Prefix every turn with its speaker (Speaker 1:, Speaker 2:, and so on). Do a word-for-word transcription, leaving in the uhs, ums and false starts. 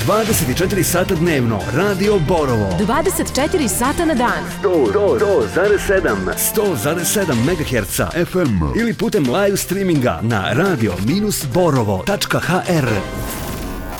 Speaker 1: dvadeset četiri sata dnevno, Radio Borovo.
Speaker 2: dvadeset četiri sata na dan.
Speaker 1: sto zarez sedam sto zarez sedam megaherca F M ili putem live streaminga na radio borovo tačka h r.